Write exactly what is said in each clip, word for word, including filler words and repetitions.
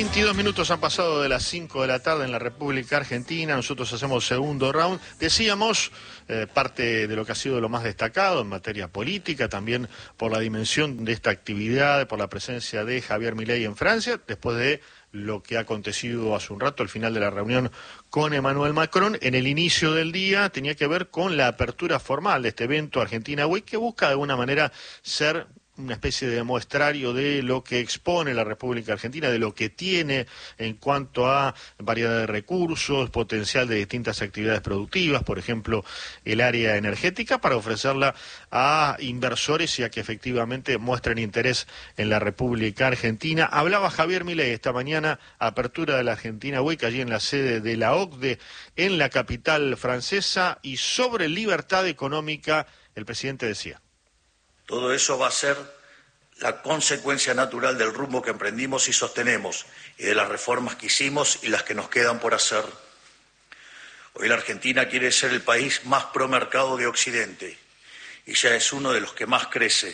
veintidós minutos han pasado de las cinco de la tarde en la República Argentina. Nosotros hacemos segundo round. Decíamos eh, parte de lo que ha sido lo más destacado en materia política, también por la dimensión de esta actividad, por la presencia de Javier Milei en Francia, después de lo que ha acontecido hace un rato, al final de la reunión con Emmanuel Macron. En el inicio del día tenía que ver con la apertura formal de este evento Argentina Week, que busca de alguna manera ser una especie de muestrario de lo que expone la República Argentina, de lo que tiene en cuanto a variedad de recursos, potencial de distintas actividades productivas, por ejemplo, el área energética, para ofrecerla a inversores y a que efectivamente muestren interés en la República Argentina. Hablaba Javier Milei esta mañana, apertura de la Argentina Week, allí en la sede de la O C D E, en la capital francesa, y sobre libertad económica, el presidente decía: todo eso va a ser la consecuencia natural del rumbo que emprendimos y sostenemos, y de las reformas que hicimos y las que nos quedan por hacer. Hoy la Argentina quiere ser el país más promercado de Occidente, y ya es uno de los que más crece.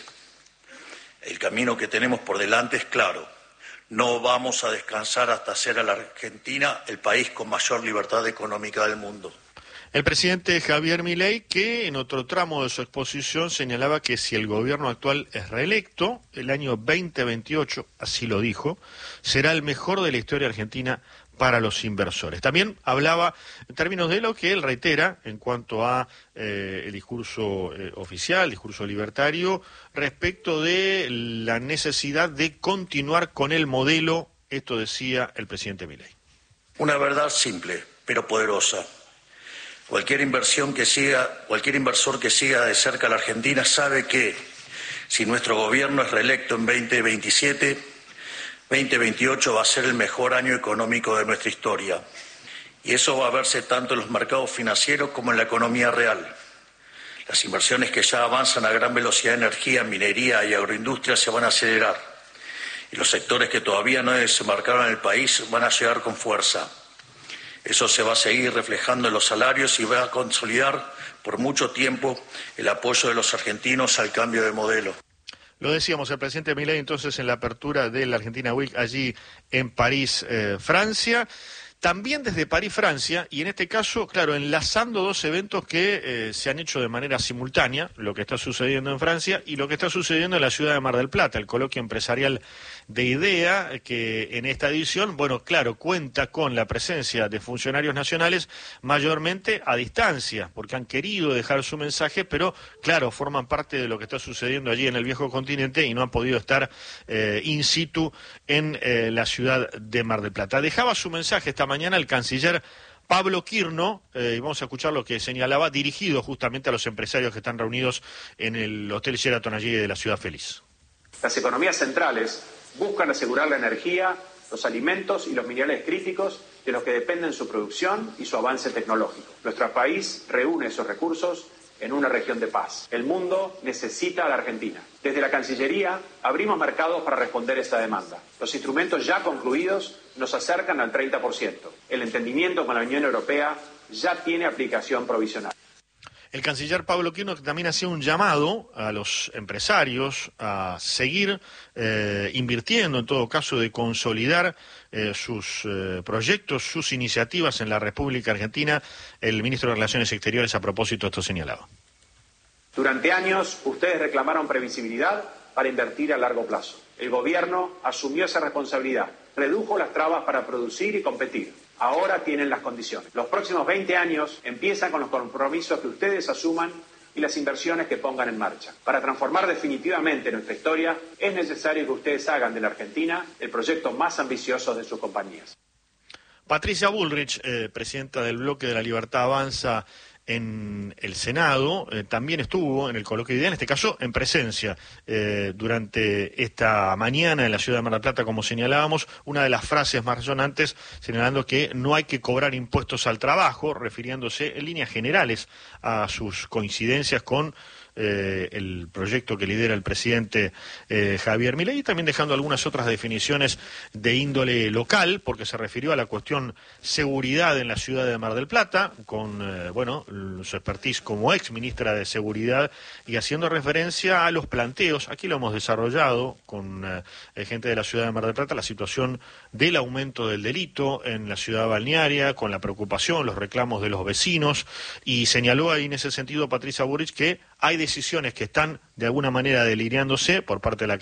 El camino que tenemos por delante es claro. No vamos a descansar hasta hacer a la Argentina el país con mayor libertad económica del mundo. El presidente Javier Milei, que en otro tramo de su exposición señalaba que si el gobierno actual es reelecto, el año veinte veintiocho, así lo dijo, será el mejor de la historia argentina para los inversores. También hablaba en términos de lo que él reitera en cuanto a eh, el discurso eh, oficial, discurso libertario, respecto de la necesidad de continuar con el modelo. Esto decía el presidente Milei. Una verdad simple, pero poderosa. Cualquier inversión que siga, cualquier inversor que siga de cerca a la Argentina sabe que si nuestro gobierno es reelecto en veinte veintisiete, veinte veintiocho va a ser el mejor año económico de nuestra historia. Y eso va a verse tanto en los mercados financieros como en la economía real. Las inversiones que ya avanzan a gran velocidad en energía, minería y agroindustria se van a acelerar. Y los sectores que todavía no desembarcaron en el país van a llegar con fuerza. Eso se va a seguir reflejando en los salarios y va a consolidar por mucho tiempo el apoyo de los argentinos al cambio de modelo. Lo decíamos, el presidente Milei entonces en la apertura de la Argentina Week allí en París, eh, Francia. También desde París, Francia, y en este caso, claro, enlazando dos eventos que eh, se han hecho de manera simultánea, lo que está sucediendo en Francia y lo que está sucediendo en la ciudad de Mar del Plata, el coloquio empresarial de IDEA, que en esta edición, bueno, claro, cuenta con la presencia de funcionarios nacionales mayormente a distancia, porque han querido dejar su mensaje, pero claro, forman parte de lo que está sucediendo allí en el viejo continente y no han podido estar eh, in situ en eh, la ciudad de Mar del Plata. Dejaba su mensaje esta mañana el canciller Pablo Quirno, eh, y vamos a escuchar lo que señalaba, dirigido justamente a los empresarios que están reunidos en el Hotel Sheraton allí de la Ciudad Feliz. Las economías centrales buscan asegurar la energía, los alimentos y los minerales críticos de los que dependen su producción y su avance tecnológico. Nuestro país reúne esos recursos en una región de paz. El mundo necesita a la Argentina. Desde la Cancillería abrimos mercados para responder a esta demanda. Los instrumentos ya concluidos nos acercan al treinta por ciento. El entendimiento con la Unión Europea ya tiene aplicación provisional. El canciller Pablo Quirno, que también hacía un llamado a los empresarios a seguir eh, invirtiendo, en todo caso de consolidar eh, sus eh, proyectos, sus iniciativas en la República Argentina. El ministro de Relaciones Exteriores a propósito esto señalaba. Durante años ustedes reclamaron previsibilidad para invertir a largo plazo. El gobierno asumió esa responsabilidad, redujo las trabas para producir y competir. Ahora tienen las condiciones. Los próximos veinte años empiezan con los compromisos que ustedes asuman y las inversiones que pongan en marcha. Para transformar definitivamente nuestra historia, es necesario que ustedes hagan de la Argentina el proyecto más ambicioso de sus compañías. Patricia Bullrich, eh, presidenta del Bloque de la Libertad Avanza en el Senado, eh, también estuvo en el coloquio de IDEA, en este caso en presencia eh, durante esta mañana en la ciudad de Mar del Plata, como señalábamos, una de las frases más resonantes señalando que no hay que cobrar impuestos al trabajo, refiriéndose en líneas generales a sus coincidencias con eh, el proyecto que lidera el presidente eh, Javier Milei, y también dejando algunas otras definiciones de índole local, porque se refirió a la cuestión seguridad en la ciudad de Mar del Plata, con eh, bueno, su expertise como ex ministra de Seguridad, y haciendo referencia a los planteos, aquí lo hemos desarrollado con eh, gente de la ciudad de Mar del Plata, la situación del aumento del delito en la ciudad balnearia, con la preocupación, los reclamos de los vecinos, y señaló ahí en ese sentido Patricia Bullrich que hay decisiones que están de alguna manera delineándose por parte de la